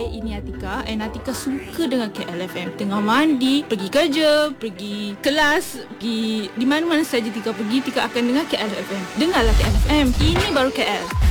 Hai, ini Atika. And Atika suka dengan KLFM. Tengah mandi, pergi kerja, pergi kelas, pergi di mana-mana saja Tika pergi, Tika akan dengar KLFM. Dengarlah KLFM. Ini baru KL.